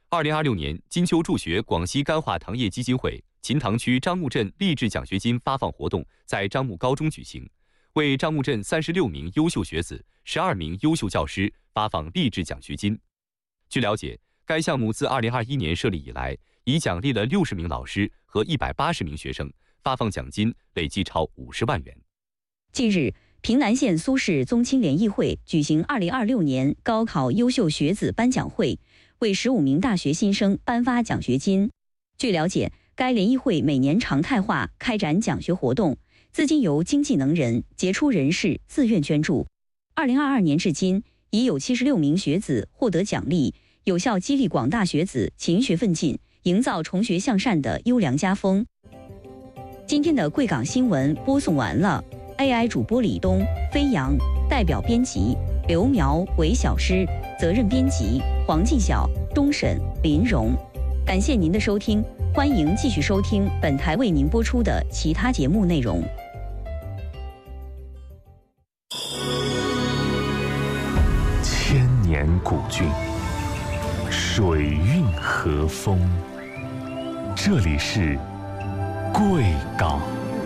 2026年金秋助学广西甘化糖业基金会秦塘区樟木镇励志奖学金发放活动在樟木高中举行，为樟木镇36名优秀学子、12名优秀教师发放励志奖学金。据了解，该项目自2021年设立以来，已奖励了60名老师和180名学生，发放奖金累计超50万元。 近日，平南县苏氏宗亲联谊会举行2026年高考优秀学子颁奖会，为15名大学新生颁发奖学金。据了解，该联谊会每年常态化开展奖学活动，资金由经济能人、杰出人士自愿捐助。2022年至今，已有76名学子获得奖励，有效激励广大学子勤学奋进，营造崇学向善的优良家风。今天的贵港新闻播送完了。AI 主播李东、飞扬，代表编辑刘苗、韦小诗，责任编辑黄继晓、钟沈、林荣。感谢您的收听，欢迎继续收听本台为您播出的其他节目内容。 千年古郡，水韵和风，这里是贵港。